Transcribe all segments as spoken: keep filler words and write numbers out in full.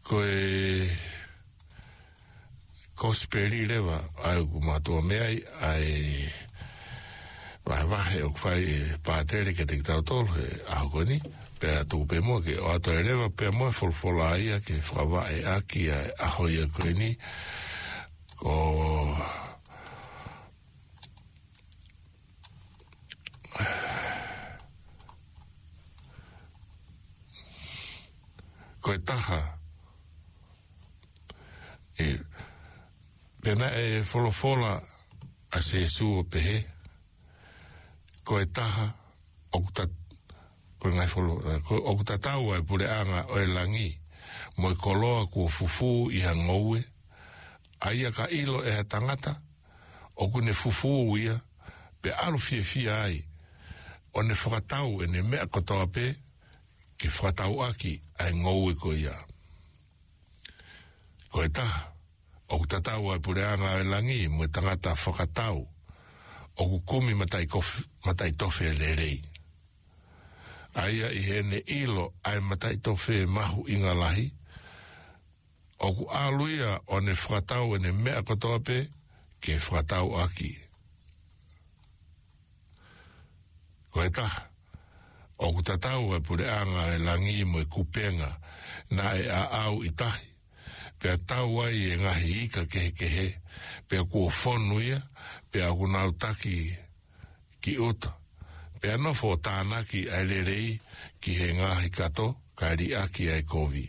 koe kosperi lewa ai kumatua mea ai vai vai o fai patere ke te tau tol a koni pe tu pe mo ke o to lewa pe mo fol fola ia ke frava e aki a hoia koni o koe taha e pena e folofola a se su pehe koe taha o kuta koe ngai folo o kuta tau e pure anga o e langi mo e koloa kua fufu i hangoue aia ka ilo e ha tangata o kune fufu ia pe alu fie fie ai o ne whakatau e ne mea kotoa pe ki whakatau aki ai ngoue ko ia koe taha o kutatau ai pure anga e langi mo e tangata whakatau o kukumi matai, kof, matai tofe le rei aia i hene ilo ai matai tofe mahu inga lahi o ku aluia o ne whakatau e ne mea kotoa pe ki whakatau aki koe taha o kutatau e pure anga e langi mo e kupenga na e a au i tahi pe tau ai e ngahi ika kehe kehe pe kua whonuia pe a kunau taki ki uta pe anofo tānaki ai lerei ki he ngahi kato kairi aki ai kovi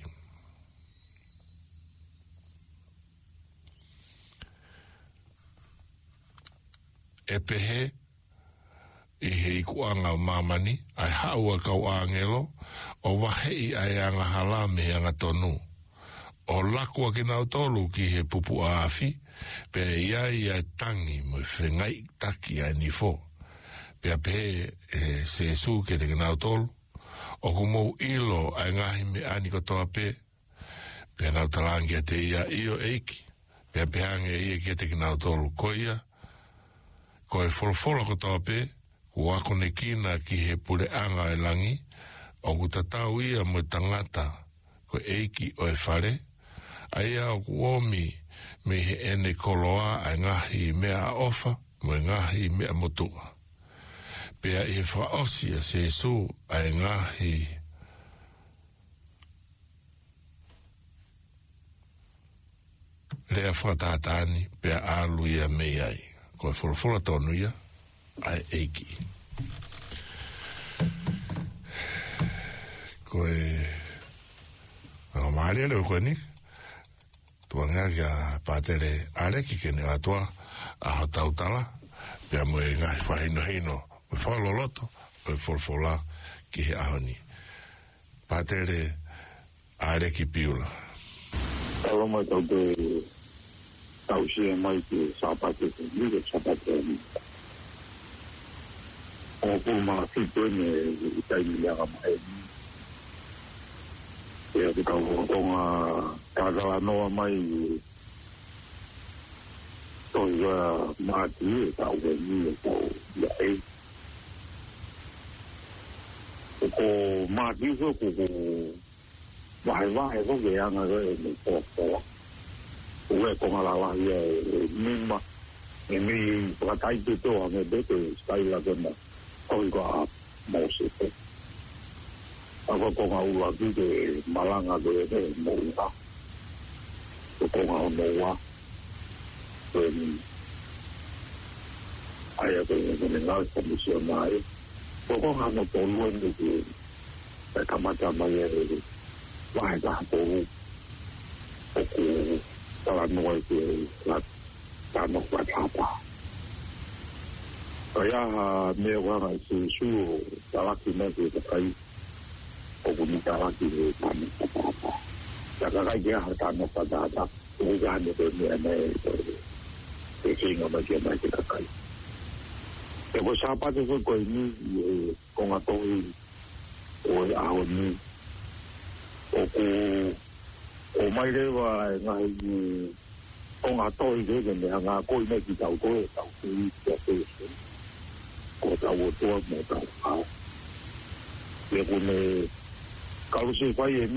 e pehe i he ikuanga o mamani ai haua kau angelo o wahei ai anga halame anga tonu o lakua ki nau tolu ki he pupu aafi pe iai ai tangi mo whengai taki ai nifo pe a pe e se su ke te nau tolu o kumou ilo ai ngahi me ani kotoa pe pe nau talangi a te ia io eiki pe a pe hange ia ke te nau tolu koia ko e folfola kotoa pe ku ako ne kina ki he pure anga e langi o kutatau ia mo tangata ko eiki o e whare aia o kuomi me he ene koloa ai ngahi mea ofa mo e ngahi mea motua pea i he whaosia se su ai ngahi lea whatatani pea alu ia mei ai ko e wholawhola tonu ia ai eiki ko e o maari ale o koe ni tua ngā kia pātere areki kene atua a hatautala pia mo e ngai whahino hino mo e whaloloto o e wholawhola ki he ahoni pātere areki piula talo mai tau te tau si e mai te sapate te nire sapate ni o kuma fitu ene i taimi liaga mai e a te tau konga kakala noa mai toi wa mati e tau e ni e tau ia e ko mati so ko ko vai vai ko ke anga e me ko ko o e konga la la ia e mima e mi pratai te to a me bete stai la gana koi ko a mose te ako konga ua ki te malanga de e moua o konga o moua e aia te e ngā komisionai o konga no tolu e te e kamata mai e wahe kaha poru o ku tala noa e te la tano kwa tapa kaya mea wanga e se su talaki me te takai o kunita laki e tano kwa tapa taka kai kia ha tano kwa tapa o gane te mea me e singa mai kia mai te takai e ko sapate ko koe ni e konga tohi o e aho ni o ku o mai rewa e ngahi ni konga tohi ke ke mea ngā koi me ki tau koe tau kui kia koe ko tau o toa mo tau hao e kune kalusi whai e